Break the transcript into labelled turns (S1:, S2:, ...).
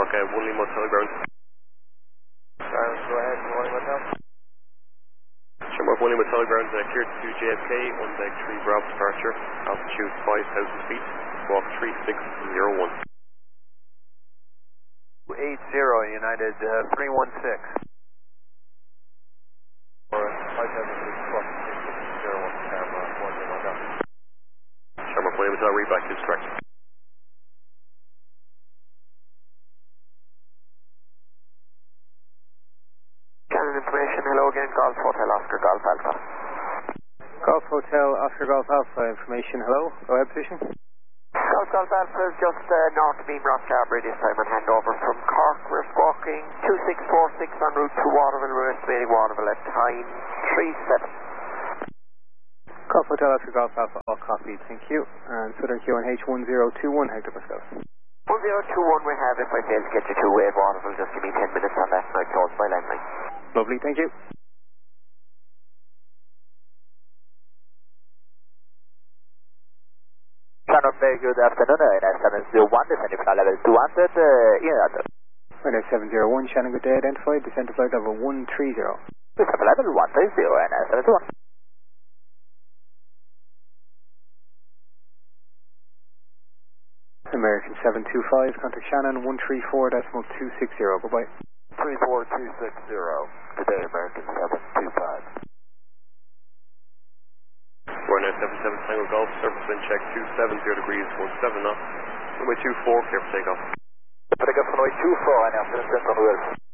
S1: Okay, 1 Lima Teleground.
S2: Go ahead, 1 Lima Tel.
S1: Shamrock 1 Lima Teleground, cleared to JFK, 1 deck 3 Bravo departure, altitude 5,000 feet, walk 3601.
S2: 80, United 316. Or 5,000 feet plus 3601, camera 1 Lima Tel.
S1: Shamrock 1 Lima Tel, read back is correct.
S2: Cannon information, hello again, Golf Hotel Oscar Golf Alpha.
S3: Golf Hotel Oscar Golf Alpha, information, hello, go ahead position.
S2: Golf Alpha is just north of Beam Rock Carberry this time and handover from Cork. We're squawking 2646 en route to Waterville. We're estimating Waterville at time 37.
S3: Golf Hotel Oscar Golf Alpha, all copied, thank you. And Southern QNH 1021, Hector Pascal.
S2: 1021 we have. If I fail to get you to Waterville, just give me 10 minutes on that and I'll close my landline.
S3: Lovely, thank you.
S2: Very good afternoon, NS701, descending flight level 200,
S3: NS701, Shannon, good day, identified, descent to flight level 130.
S2: Descent level 130, NS701.
S3: American 725, contact Shannon 134.260, bye-bye.
S2: 34260, today American 725.
S1: Runway 77 Tango Golf, surface wind check 270 degrees, 17 knots. Runway 24, clear for takeoff.
S2: Takeoff runway 24, and after the